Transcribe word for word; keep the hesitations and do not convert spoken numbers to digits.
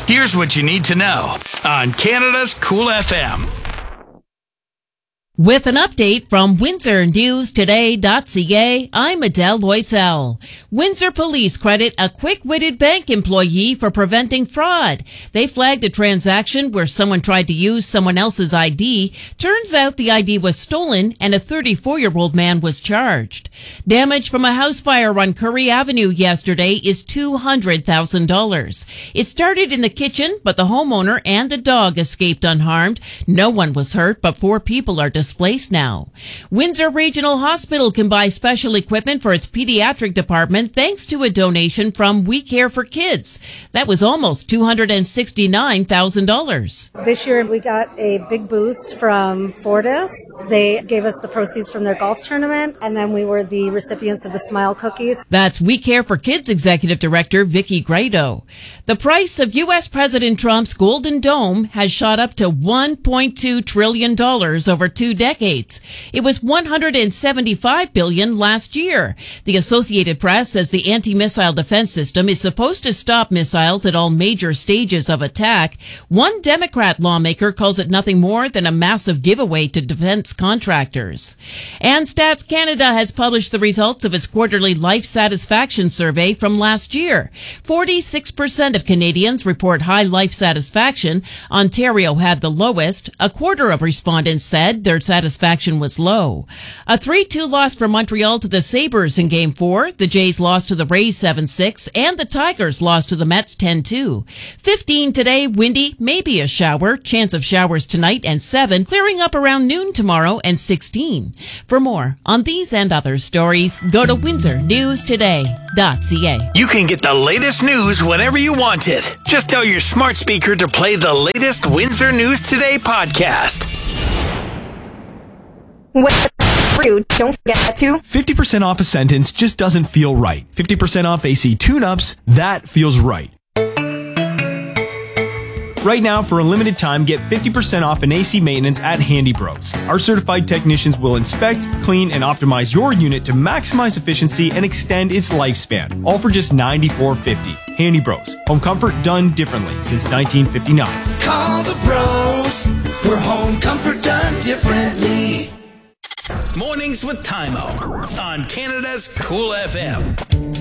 Here's what you need to know on Canada's Cool F M. With an update from Windsor News Today dot C A, I'm Adele Loisel. Windsor police credit a quick-witted bank employee for preventing fraud. They flagged a transaction where someone tried to use someone else's I D. Turns out the I D was stolen and a thirty-four-year-old man was charged. Damage from a house fire on Curry Avenue yesterday is two hundred thousand dollars. It started in the kitchen, but the homeowner and a dog escaped unharmed. No one was hurt, but four people are displaced. Displaced now. Windsor Regional Hospital can buy special equipment for its pediatric department thanks to a donation from We Care for Kids. That was almost two hundred sixty-nine thousand dollars. This year we got a big boost from Fortis. They gave us the proceeds from their golf tournament, and then we were the recipients of the Smile Cookies. That's We Care for Kids Executive Director Vicki Grado. The price of U S President Trump's Golden Dome has shot up to one point two trillion dollars over two decades. It was one hundred seventy-five billion dollars last year. The Associated Press says the anti-missile defense system is supposed to stop missiles at all major stages of attack. One Democrat lawmaker calls it nothing more than a massive giveaway to defense contractors. And Stats Canada has published the results of its quarterly life satisfaction survey from last year. forty-six percent of Canadians report high life satisfaction. Ontario had the lowest. A quarter of respondents said their satisfaction was low. A three two loss for Montreal to the Sabres in Game four. The Jays lost to the Rays seven six, and the Tigers lost to the Mets ten two. fifteen today, windy, maybe a shower. Chance of showers tonight, and seven, clearing up around noon tomorrow, and sixteen. For more on these and other stories, go to Windsor News Today dot C A. You can get the latest news whenever you want it. Just tell your smart speaker to play the latest Windsor News Today podcast. Rude. Don't forget to fifty percent off a sentence just doesn't feel right. fifty percent off A C tune-ups, that feels right. Right now, for a limited time, get fifty percent off an A C maintenance at Handy Bros. Our certified technicians will inspect, clean, and optimize your unit to maximize efficiency and extend its lifespan, all for just ninety-four fifty. Handy Bros. Home comfort done differently since nineteen fifty-nine. Call the bros. We're home comfort done differently. Mornings with Tymo on Canada's Cool F M.